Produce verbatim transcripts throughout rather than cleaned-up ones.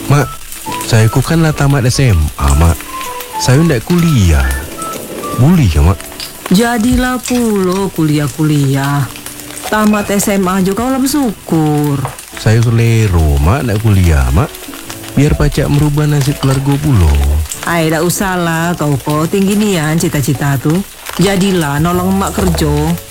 Mak, saya ku kan lah tamat S M A, Mak. Saya ndak kuliah. Boleh ya, Mak? Jadilah pulo kuliah-kuliah. Tamat S M A juga kau lah bersyukur. Saya selero, Mak, ndak kuliah, Mak. Biar pacak merubah nasib keluarga pulo. Ay, tak usah lah kau kok tinggi nian cita-cita tuh. Jadilah nolong emak kerja.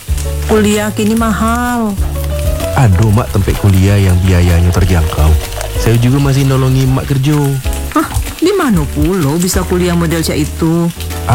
Kuliah kini mahal. Aduh, Mak, tempat kuliah yang biayanya terjangkau. Saya juga masih nolongi emak kerja. Hah, di mana pulo bisa kuliah model cak itu?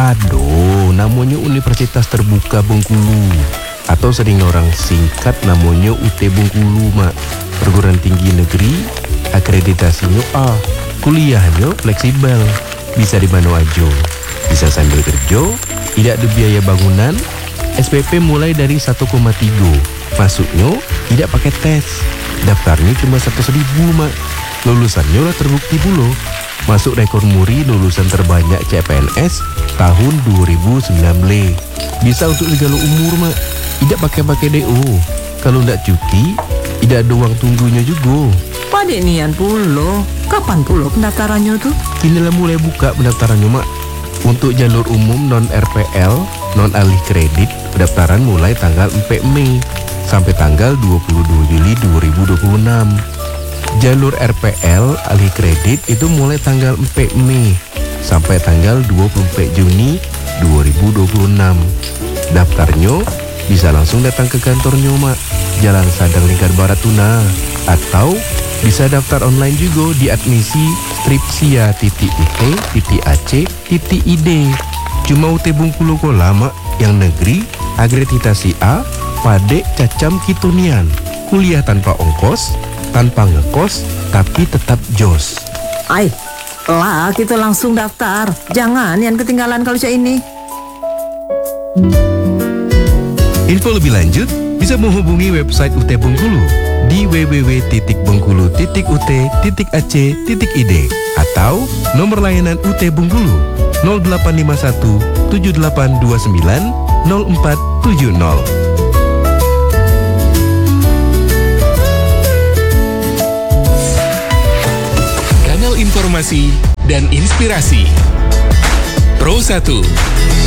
Aduh, namanya Universitas Terbuka Bengkulu. Atau sering orang singkat namanya U T Bengkulu, Mak. Perguruan tinggi negeri, akreditasinya A. Kuliahnya fleksibel, bisa di mana aja. Bisa sambil kerja, tidak ada biaya bangunan. S P P mulai dari satu koma tiga. Masuknya tidak pakai tes. Daftarnya cuma seratus ribu, Mak. Lulusannya lah terbukti pula. Masuk rekor muri lulusan terbanyak C P N S tahun dua ribu sembilan belas. Bisa untuk segala umur, Mak. Tidak pakai-pakai D O. Kalau tidak cuti, tidak ada uang tunggunya juga. Padek nian pulo. Kapan pulo pendaftarannya tuh? Inilah mulai buka pendaftarannya, Mak. Untuk jalur umum non R P L, non alih kredit, pendaftaran mulai tanggal empat Mei sampai tanggal dua puluh dua Juli dua ribu dua puluh enam. Jalur R P L alih kredit itu mulai tanggal empat Mei sampai tanggal dua puluh empat Juni dua ribu dua puluh enam. Daftarnya bisa langsung datang ke kantornya, Mak. Jalan Sadang Lingkar Barat Tuna. Atau bisa daftar online juga di admisi stripsia titik U T titik A C titik I D. Cuma U T Bengkulu kola, Mak, yang negeri, akreditasi A, padek cacam kitunian. Kuliah tanpa ongkos, tanpa ngekos, tapi tetap jos. Ay, lah kita langsung daftar. Jangan yang ketinggalan kalau cak ini. Info lebih lanjut bisa menghubungi website U T Bengkulu di w w w titik bengkulu titik u t titik a c titik i d atau nomor layanan U T Bengkulu nol delapan lima satu tujuh delapan dua sembilan nol empat tujuh nol. Kanal informasi dan inspirasi Pro satu.